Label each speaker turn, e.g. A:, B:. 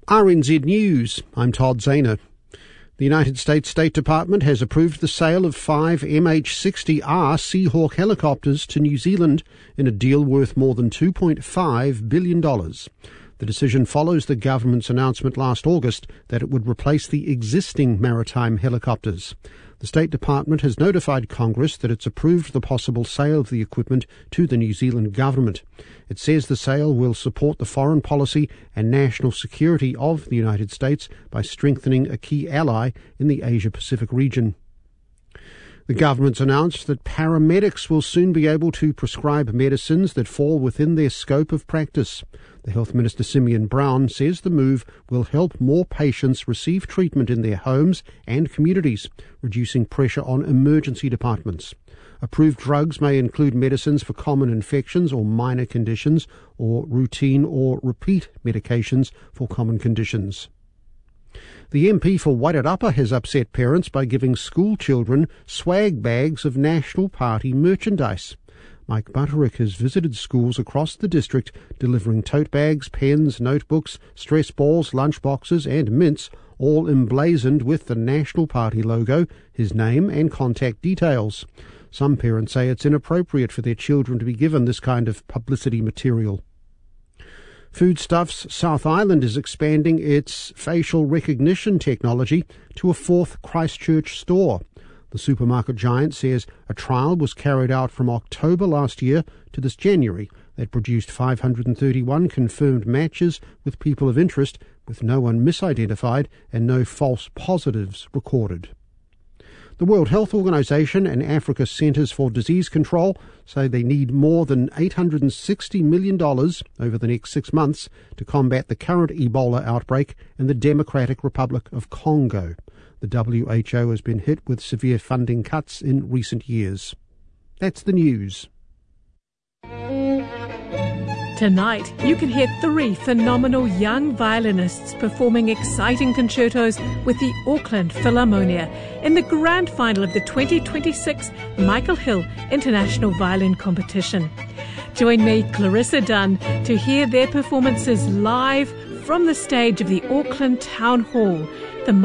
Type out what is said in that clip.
A: RNZ News, I'm Todd Zahner. The United States State Department has approved the sale of 5 MH-60R Seahawk helicopters to New Zealand in a deal worth more than $2.5 billion. The decision follows the government's announcement last August that it would replace the existing maritime helicopters. The State Department has notified Congress that it's approved the possible sale of the equipment to the New Zealand government. It says the sale will support the foreign policy and national security of the United States by strengthening a key ally in the Asia-Pacific region. The government's announced that paramedics will soon be able to prescribe medicines that fall within their scope of practice. The Health Minister Simeon Brown says the move will help more patients receive treatment in their homes and communities, reducing pressure on emergency departments. Approved drugs may include medicines for common infections or minor conditions, or routine or repeat medications for common conditions. The MP for Wairarapa has upset parents by giving school children swag bags of National Party merchandise. Mike Butterick has visited schools across the district, delivering tote bags, pens, notebooks, stress balls, lunchboxes and mints, all emblazoned with the National Party logo, his name and contact details. Some parents say it's inappropriate for their children to be given this kind of publicity material. Foodstuffs South Island is expanding its facial recognition technology to a 4th Christchurch store. The supermarket giant says a trial was carried out from October last year to this January that produced 531 confirmed matches with people of interest, with no one misidentified and no false positives recorded. The World Health Organization and Africa Centers for Disease Control say they need more than $860 million over the next 6 months to combat the current Ebola outbreak in the Democratic Republic of Congo. The WHO has been hit with severe funding cuts in recent years. That's the news.
B: Tonight, you can hear 3 phenomenal young violinists performing exciting concertos with the Auckland Philharmonia in the grand final of the 2026 Michael Hill International Violin Competition. Join me, Clarissa Dunn, to hear their performances live from the stage of the Auckland Town Hall. The